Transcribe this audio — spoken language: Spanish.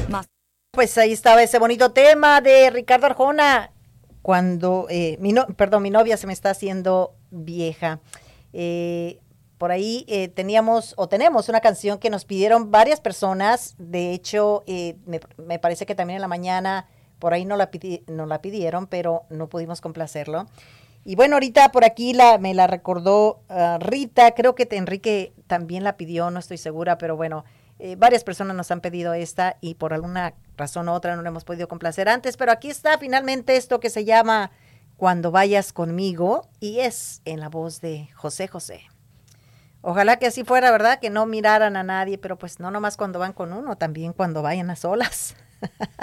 Más. Pues ahí estaba ese bonito tema de Ricardo Arjona. Cuando mi novia se me está haciendo vieja. Eh, por ahí teníamos o tenemos una canción que nos pidieron varias personas. De hecho, me parece que también en la mañana por ahí no la pidieron, pero no pudimos complacerlo. Y bueno, ahorita por aquí me la recordó Rita, creo que Enrique también la pidió, no estoy segura, pero bueno, varias personas nos han pedido esta y por alguna razón u otra no la hemos podido complacer antes, pero aquí está finalmente esto que se llama Cuando vayas conmigo y es en la voz de José José. Ojalá que así fuera, ¿verdad? Que no miraran a nadie, pero pues no nomás cuando van con uno, también cuando vayan a solas.